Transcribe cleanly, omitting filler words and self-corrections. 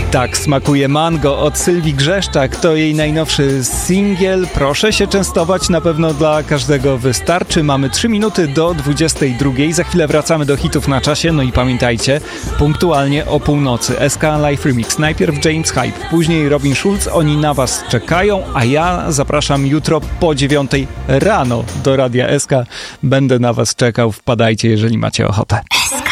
Tak smakuje mango od Sylwii Grzeszczak. To jej najnowszy singiel. Proszę się częstować, na pewno dla każdego wystarczy. Mamy 3 minuty do 22. Za chwilę wracamy do hitów na czasie. No i pamiętajcie, punktualnie o północy SK Live Remix. Najpierw James Hype, później Robin Schulz. Oni na was czekają, a ja zapraszam jutro po 9 rano do Radia SK. Będę na was czekał. Wpadajcie, jeżeli macie ochotę. SK.